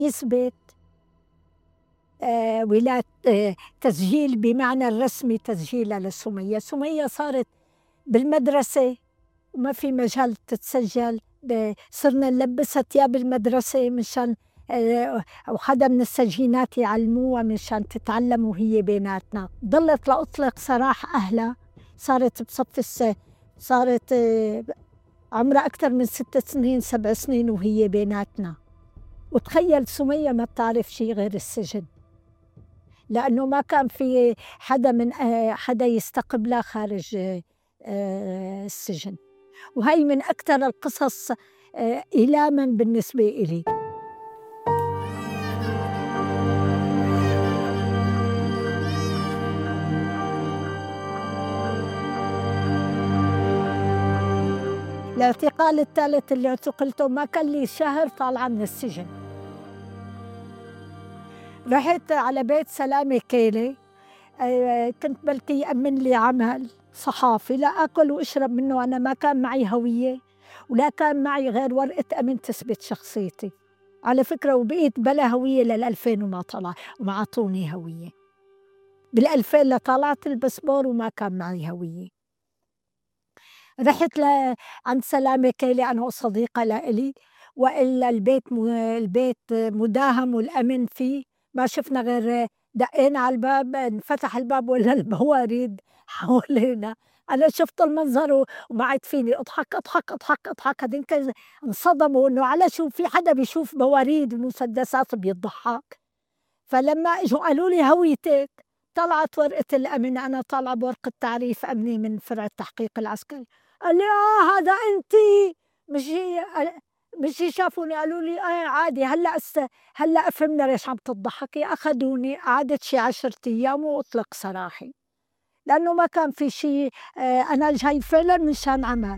يثبت ولاية تسجيل بمعنى الرسمي تسجيلها لسمية. سمية صارت بالمدرسة وما في مجال تتسجل، صرنا نلبسها ثياب المدرسة مشان أو حدا من السجينات يعلموها مشان تتعلم وهي بيناتنا. ضلت لأطلق سراح أهلها، صارت بصف صارت عمرها أكثر من 6 سنين 7 سنين وهي بيناتنا. وتخيل سمية ما بتعرف شيء غير السجن، لأنه ما كان في حدا من حدا يستقبلها خارج السجن. وهي من أكثر القصص إيلاما بالنسبة إلي. الاعتقال الثالث اللي اعتقلته ما كان لي شهر طالعة من السجن. رحت على بيت سلامة كيلي، كنت بلكي يأمن لي عمل صحافي لا أكل وأشرب منه. أنا ما كان معي هوية ولا كان معي غير ورقة أمن تثبت شخصيتي على فكرة، وبقيت بلا هوية لل2000 وما طلع وما عطوني هوية. بال2000 لطلعت الباسبور وما كان معي هوية. رحت عند سلامة كيلي أنا وصديقة لإلي، وإلا البيت مداهم والأمن فيه، ما شفنا غير دقينا على الباب انفتح الباب ولا البواريد حوالينا. أنا شفت المنظر وما عاد فيني أضحك أضحك أضحك أضحك. هذين انصدموا إنه على شو في حدا بيشوف بواريد ومسدسات بيضحك. فلما اجوا قالوا لي هويتك، طلعت ورقة الأمن، أنا طالعة بورقة تعريف أمني من فرع التحقيق العسكري. قال لي هذا أنت مش شافوني قالوا لي عادي. هلا فهمنا ليش عم تضحكي. أخذوني قعدت شي 10 أيام وأطلق سراحي، لأنه ما كان في شيء. أنا جاي فعلا مشان عمل.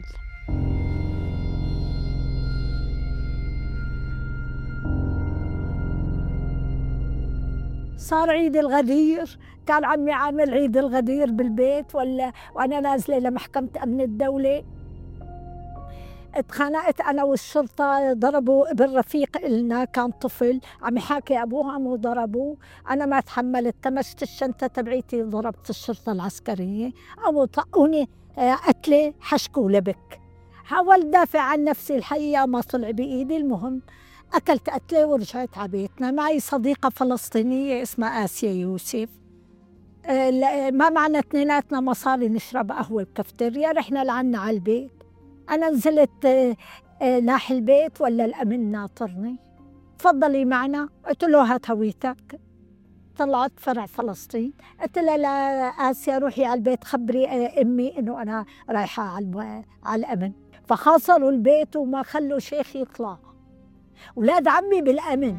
صار عيد الغدير، كان عمي عامل عيد الغدير بالبيت وأنا نازلة لمحكمة أمن الدولة. اتخانقت أنا والشرطة، ضربوا ابن رفيق إلنا كان طفل عم يحاكي أبوه عم ضربوه. أنا ما تحملت، تمشت الشنطة تبعيتي ضربت الشرطة العسكرية، أو طقوني قتلة حشك ولبك. حاولت دافع عن نفسي، الحقيقة ما طلع بإيدي. المهم أكلت قتلة ورجعت على بيتنا. معي صديقة فلسطينية اسمها آسيا يوسف، ما معنا اثنيناتنا مصاري نشرب قهوة بكافتيريا. رحنا لعنا على البيت، أنا نزلت ناحي البيت ولا الأمن ناطرني، تفضلي معنا. قلت له هات هويتك. طلعت فرع فلسطين، قلت لها لآسيا روحي على البيت خبري أمي إنه أنا رايحة على الأمن. فحاصروا البيت وما خلوا شيخ يطلع. أولاد عمي بالأمن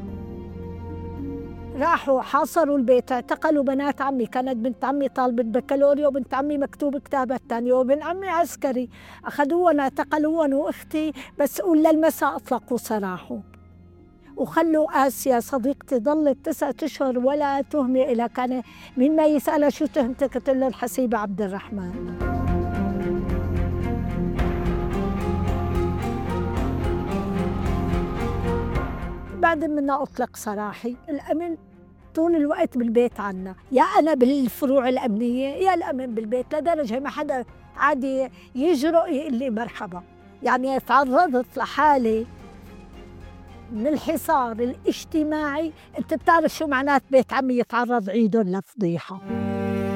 راحوا حاصروا البيت، اعتقلوا بنات عمي. كانت بنت عمي طالبة بكالوريا وبنت عمي مكتوب كتابة تانية وبنت عمي عسكري. أخذوهن اعتقلوهن وأختي، بس قول للمساء أطلقوا سراحه. وخلوا آسيا صديقتي ضلت 9 أشهر ولا تهمة إلها. كان من ما يسألها شو تهمتك قلت له الحسيبة عبد الرحمن. بعد ما أطلق سراحي، الأمن طول الوقت بالبيت عنا، يا أنا بالفروع الأمنية يا الأمن بالبيت، لدرجة ما حدا عادي يجرؤ يقول لي مرحبا. يعني تعرضت لحالة من الحصار الاجتماعي. أنت بتعرف شو معنات بيت عمي يتعرض عيدهم لفضيحة.